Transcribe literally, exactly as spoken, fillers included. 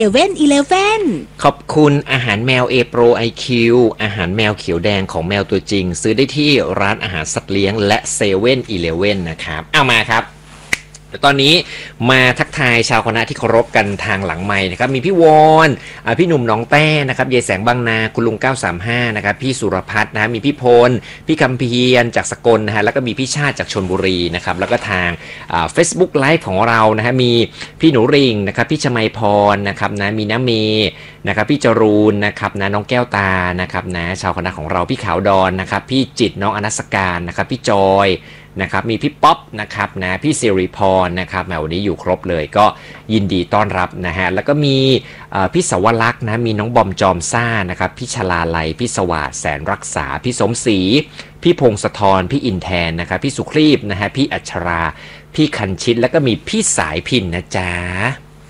เอเว่นอีเลฟเว่นขอบคุณอาหารแมว A Pro ไอ คิว อาหารแมวเขียวแดงของแมวตัวจริงซื้อได้ที่ร้านอาหารสัตว์เลี้ยงและเซเว่นอีเลฟเว่นนะครับเอามาครับตอนนี้มาทักทายชาวคณะที่เคารพกันทางหลังไมค์นะครับมีพี่วอนพี่หนุ่มน้องแต้นะครับยายแสงบางนาคุณลุงเก้าสามห้านะครับพี่สุรพัฒน์นะมีพี่พลพี่คำเพียรจากสกลนะฮะแล้วก็มีพี่ชาติจากชลบุรีนะครับแล้วก็ทางเฟซบุ๊กไลฟ์ของเรานะฮะมีพี่หนูริงนะครับพี่ชมัยพรนะครับนะมีน้าเมนะครับพี่จรูนนะครับนะน้องแก้วตานะครับนะชาวคณะของเราพี่ขาวดอนนะครับพี่จิตน้องอนัสการนะครับพี่จอยนะครับมีพี่ป๊อปนะครับนะพี่สิริพรนะครับมาวันนี้อยู่ครบเลยก็ยินดีต้อนรับนะฮะแล้วก็มีพี่สวรักษ์นะมีน้องบอมจอมซ่านะครับพี่ชลาลัยพี่สวัสดิ์แสนรักษาพี่สมศรีพี่พงศธรพี่อินแทนนะครับพี่สุครีบนะฮะพี่อัชราพี่คันชิตแล้วก็มีพี่สายพินนะจ๊ะ